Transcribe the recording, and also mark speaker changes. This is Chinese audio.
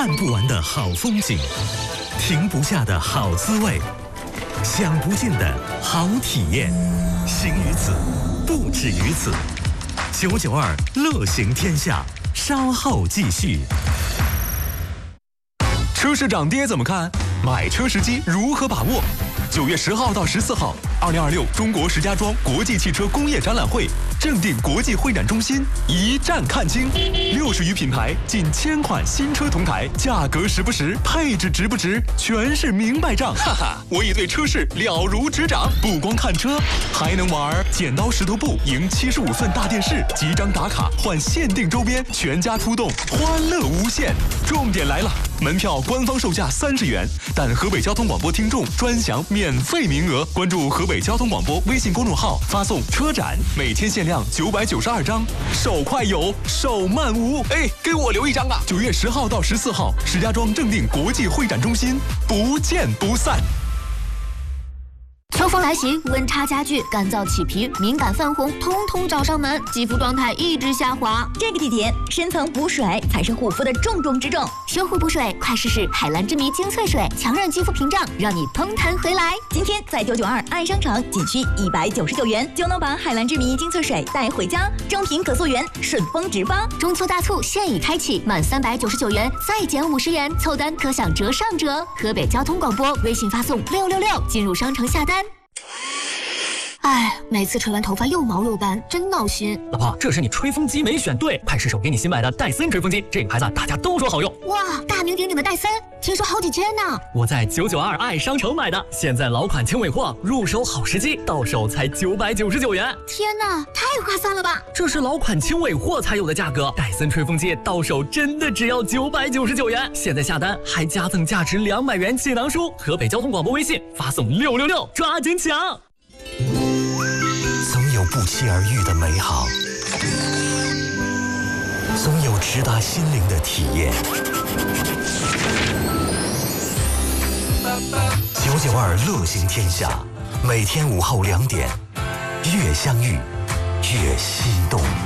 Speaker 1: 看不完的好风景，停不下的好滋味，享不尽的好体验。行于此，不止于此。992乐行天下，稍后继续。
Speaker 2: 车市涨跌怎么看？买车时机如何把握？9月10号到14号，2026中国石家庄国际汽车工业展览会正定国际会展中心一站看清，60余品牌，近1000款新车同台，价格实不实，配置值不值，全是明白账。哈哈，我已对车市了如指掌，不光看车，还能玩剪刀石头布赢75寸大电视，集章打卡换限定周边，全家出动，欢乐无限。重点来了，门票官方售价30元，但河北交通广播听众专享免费名额。关注河北交通广播微信公众号，发送车展，每天限量992张，手快有，手慢无。哎，给我留一张啊！9月10号到14号，石家庄正定国际会展中心，不见不散。
Speaker 3: 秋风来袭，温差加剧，干燥起皮，敏感泛红，通通找上门，肌肤状态一直下滑。
Speaker 4: 这个季节，深层补水才是护肤的重中之重。
Speaker 3: 修护补水，快试试海蓝之谜精粹水，强韧肌肤屏障，让你嘭弹回来。
Speaker 4: 今天在992爱商城仅需199元，就能把海蓝之谜精粹水带回家，正品可溯源，顺丰直发。
Speaker 3: 中秋大促现已开启，满399元再减50元，凑单可享折上折。河北交通广播微信发送666进入商城下单。哎，每次吹完头发又毛又干，真闹心。
Speaker 5: 老婆，这是你吹风机没选对，快试手给你新买的戴森吹风机，这个牌子大家都说好用。
Speaker 3: 哇，大名鼎鼎的戴森，听说好几千呢。
Speaker 5: 我在992爱商城买的，现在老款轻尾货，入手好时机，到手才999元。
Speaker 3: 天哪，太划算了吧！
Speaker 5: 这是老款轻尾货才有的价格，戴森吹风机到手真的只要999元。现在下单还加赠价值200元解囊书。河北交通广播微信发送666，抓紧抢！
Speaker 1: 总有不期而遇的美好，总有直达心灵的体验。992乐行天下，每天午后2点，越相遇越心动。